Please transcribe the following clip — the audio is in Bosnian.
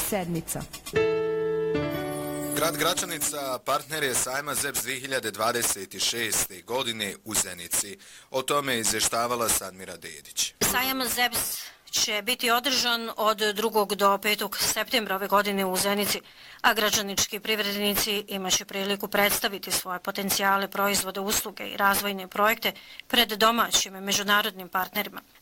sedmica. Grad Gračanica partner je sajma ZEPS 2026. godine u Zenici. O tome je izvještavala Sadmira Dedić. Sajam ZEPS će biti održan od 2. do 5. septembra ove godine u Zenici, a gračanički privrednici imaće priliku predstaviti svoje potencijale, proizvode, usluge i razvojne projekte pred domaćim i međunarodnim partnerima.